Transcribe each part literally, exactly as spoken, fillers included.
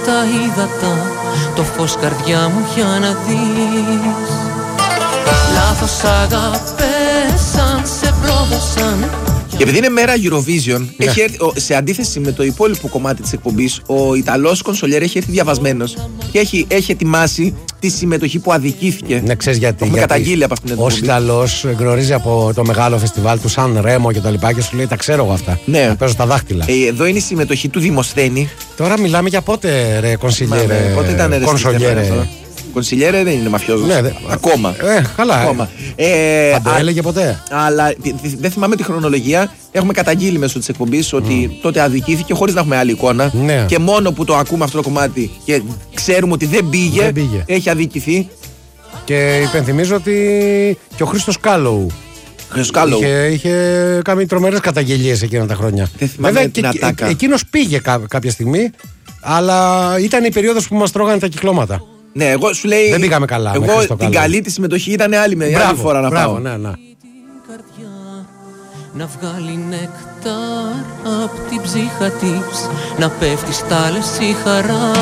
Τα ύδατα, το φως καρδιά μου για να δεις. Λάθος αγάπες αν σε πρόδωσαν. Και επειδή είναι μέρα Eurovision, Ναι. έχει έρθει, ο, σε αντίθεση με το υπόλοιπο κομμάτι της εκπομπής, ο Ιταλός Κονσολιέρ έχει έρθει διαβασμένος και έχει, έχει ετοιμάσει τη συμμετοχή που αδικήθηκε. Ναι, ξέρεις γιατί. Έχουμε γιατί καταγγείλει από αυτήν την εκπομπή. Ως Ιταλός γνωρίζει από το μεγάλο φεστιβάλ του Σαν Ρέμο και τα λοιπά και σου λέει τα ξέρω εγώ αυτά. Ναι. Να παίζω τα δάχτυλα. Ε, εδώ είναι η συμμετοχή του Δημοσθένη. Τώρα μιλάμε για πότε ρε Κονσιλιέρε. Πότε ήταν ρε Κονσολιέρε. Κονσιλιέρε δεν είναι μαφιόζος. Ναι, δε... Ακόμα. Ε, καλά. Ακόμα. Ε, Αν το α, έλεγε ποτέ. Αλλά δεν θυμάμαι τη χρονολογία. Έχουμε καταγγείλει μέσω της εκπομπής ότι mm. τότε αδικήθηκε χωρίς να έχουμε άλλη εικόνα. Ναι. Και μόνο που το ακούμε αυτό το κομμάτι και ξέρουμε ότι δεν πήγε, δεν πήγε. έχει αδικηθεί. Και υπενθυμίζω ότι και ο Χρήστος Κάλοου Χρυσκάλο. είχε, είχε κάνει τρομερές καταγγελίες εκείνα τα χρόνια. Δεν θυμάμαι Βέβαια, την και, ατάκα. ε, εκείνος πήγε κά, κάποια στιγμή, αλλά ήταν η περίοδος που μας τρώγανε τα κυκλώματα. Ναι, εγώ σου λέει. Δεν πήγαμε καλά με Εγώ Χρήστο την Κάλο. καλή τη συμμετοχή ήταν άλλη, με, άλλη φορά να μπράβο, πάω. ναι, ναι. Να βγάλει νεκτάρ απ' την ψύχα της, να πέφτει στα λες η χαρά.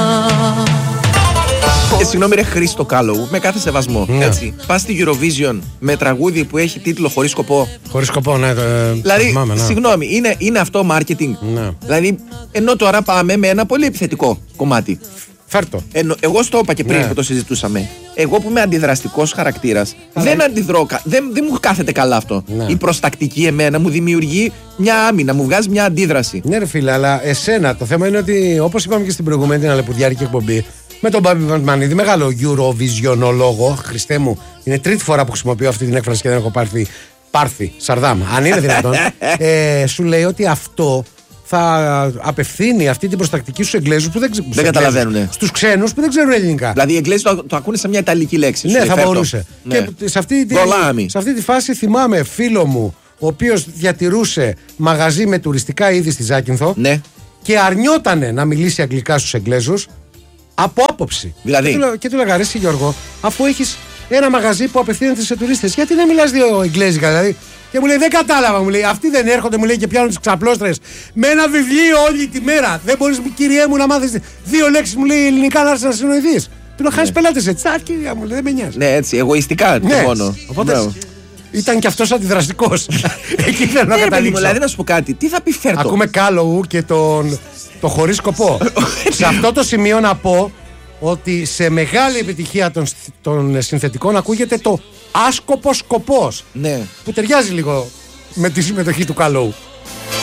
Και συγγνώμη ρε Χρήστο Κάλοου, με κάθε σεβασμό, Ναι. έτσι. Πας στη Eurovision με τραγούδι που έχει τίτλο χωρίς σκοπό. Χωρίς σκοπό, ναι. Το, Δηλαδή, το θυμάμαι, ναι. συγγνώμη, είναι, είναι αυτό marketing. Ναι. Δηλαδή, ενώ τώρα πάμε με ένα πολύ επιθετικό κομμάτι. Φέρτο. Ενώ, εγώ στο είπα και πριν Ναι. που το συζητούσαμε. Εγώ που είμαι αντιδραστικός χαρακτήρας, δεν αντιδρώ. κα- Δεν, δεν μου κάθεται καλά αυτό. Ναι. Η προστακτική εμένα μου δημιουργεί μια άμυνα, μου βγάζει μια αντίδραση. Ναι, ρε φίλε, αλλά εσένα το θέμα είναι ότι όπως είπαμε και στην προηγουμένη την αλεπουδιάρικη εκπομπή, με τον Μπάμπη Βαντμανίδη, μεγάλο Eurovisionologo, Χριστέ μου, είναι τρίτη φορά που χρησιμοποιώ αυτή την έκφραση και δεν έχω πάρθει. Πάρθει, Σαρδάμ, αν είναι δυνατόν. ε, σου λέει ότι αυτό θα απευθύνει αυτή την προστακτική στους Εγγλέζους που δεν, ξε- στους καταλαβαίνουνε. Εγγλέζους, στους ξένους που δεν ξέρουν ελληνικά. Δηλαδή οι Εγγλέζοι το, το ακούνε σε μια ιταλική λέξη. Ναι, σου λέει, θα φέρτο. μπορούσε. Ναι. Και σε αυτή, τη, Δολάμι. σε αυτή τη φάση θυμάμαι φίλο μου, ο οποίος διατηρούσε μαγαζί με τουριστικά είδη στη Ζάκυνθο Ναι. και αρνιότανε να μιλήσει αγγλικά στους Εγγλέζους από άποψη. Δηλαδή? Και του, λέ- και του λέγα, ρε εσύ Γιώργο, αφού έχεις ένα μαγαζί που απευθύνεται σε τουρίστες, γιατί δεν μιλάς δύο Εγγλέζικα δηλαδή? Και μου λέει, δεν κατάλαβα, μου λέει, αυτοί δεν έρχονται, μου λέει, και πιάνουν τις ξαπλώστρες με ένα βιβλίο όλη τη μέρα. Δεν μπορείς, κυριέ μου, να μάθεις δύο λέξεις, μου λέει, ελληνικά να έρθεις να συνοηθείς. Του να χάσεις πελάτες έτσι. Α, κυρία μου, λέει, δεν με νοιάζει. Ναι, έτσι, εγωιστικά Ναι. και μόνο. Οπότε Μπράβο. ήταν και αυτός αντιδραστικός. Εκεί θέλω να Ναι, παιδί μου, καταλήξω. δηλαδή να σου πω κάτι. Τι θα πει φέρτο. Ακούμε Κάλοου και τον, το χωρίς σκοπό. Σε αυτό το σημείο να πω ότι σε μεγάλη επιτυχία των, των συνθετικών ακούγεται το άσκοπος σκοπός. Ναι. Που ταιριάζει λίγο με τη συμμετοχή του Κάλοου.